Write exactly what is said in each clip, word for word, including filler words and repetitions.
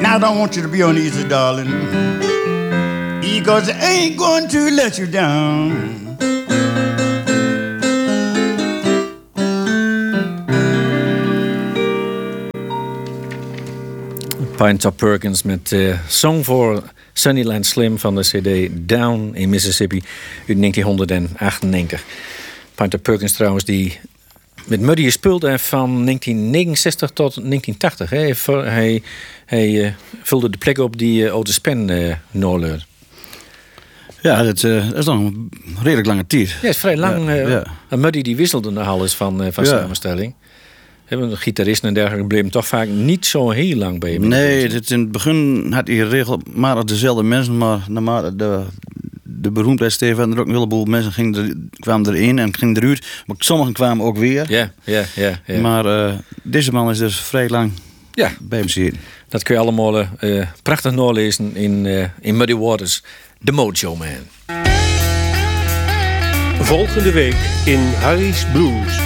Now I don't want you to be uneasy, darling, because I ain't going to let you down. Pinetop Perkins met uh, Song for Sunnyland Slim van de cd Down in Mississippi uit negentien achtennegentig. Pinetop Perkins trouwens die met Muddy gespeeld heeft van negentien negenenzestig tot negentien tachtig. Hè. Hij, hij uh, vulde de plek op die uh, Otis Spann uh, noorleurde. Ja, dat, uh, dat is nog een redelijk lange tijd. Ja, is vrij lang. Ja, Uh, ja. En Muddy die wisselde nogal eens van, uh, van Ja. samenstelling. De gitaristen en dergelijke bleven toch vaak niet zo heel lang bij hem. Nee, dit, in het begin had hij regelmatig dezelfde mensen, maar naarmate de, de beroemdheid steeg en er ook een heleboel mensen gingen er, kwamen erin en gingen eruit. Maar sommigen kwamen ook weer. Ja, ja, ja. ja. Maar uh, deze man is dus vrij lang ja. bij hem zitten. Dat kun je allemaal uh, prachtig nalezen in, uh, in Muddy Waters, The Mojo Man. Volgende week in Harry's Blues.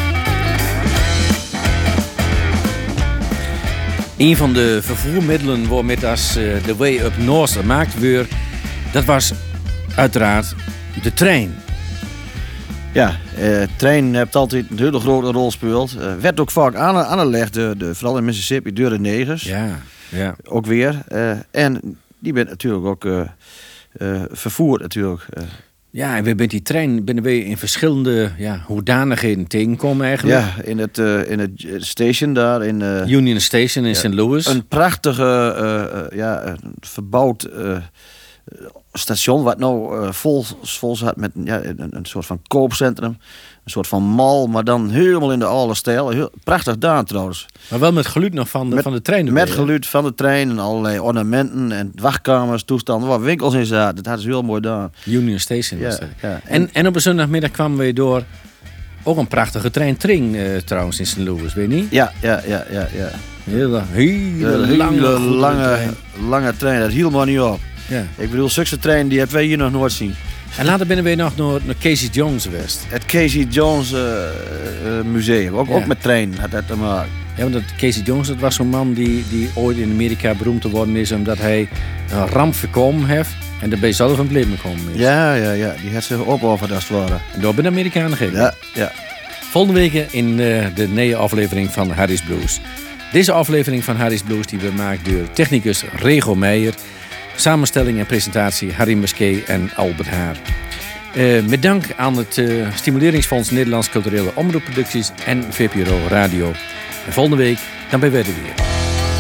Een van de vervoermiddelen waarmee als uh, de Way Up North gemaakt werd, dat was uiteraard de trein. Ja, de uh, trein heeft altijd een hele grote rol gespeeld. Uh, werd ook vaak aan, aangelegd, de, de, vooral in Mississippi, door de negers. Ja, ja. Ook weer. Uh, en die bent natuurlijk ook uh, uh, vervoerd natuurlijk. Uh, Ja, en we met die trein binnen we in verschillende ja, hoedanigheden tegenkomen eigenlijk. Ja, in het, uh, in het station daar in uh, Union Station in ja, Saint Louis. Een prachtige, uh, uh, ja, uh, verbouwd uh, station wat nou uh, vol, vol zat met ja, een, een soort van koopcentrum. Een soort van mall, maar dan helemaal in de oude stijl. Heel, prachtig daar trouwens. Maar wel met geluid nog van de, met, van de trein. Met geluid van de trein en allerlei ornamenten en wachtkamers, toestanden. Waar winkels in zaten. Dat hadden ze heel mooi daar. Union Station was Ja, dat. ja. En, en op een zondagmiddag kwamen we door ook een prachtige trein Tring uh, trouwens in Saint Louis, weet je niet? Ja, ja, ja, ja. ja. Hele, hele, Hele lange, lange, goede lange, trein. lange trein. Dat hield maar niet op. Ja. Ik bedoel, zulke trein die hebben wij hier nog nooit zien. En later binnen we nog naar, naar Casey Jones geweest. Het Casey Jones uh, uh, museum, ook, Ja. ook met trein had dat te maken. Ja, want dat Casey Jones, dat was zo'n man die, die ooit in Amerika beroemd te worden is omdat hij een ramp voorkomen heeft en daarbij zelf een leven gekomen is. Ja, ja, ja, die had zich opofferd als het ware. En door bij de Amerikanen gegeven. Ja, ja. Volgende week in uh, de nieuwe aflevering van Harry's Blues. Deze aflevering van Harry's Blues die we maken door technicus Rego Meijer. Samenstelling en presentatie Harry Musquet en Albert Haar. Uh, met dank aan het uh, Stimuleringsfonds Nederlands Culturele Omroepproducties en V P R O Radio. En volgende week dan ben we er weer.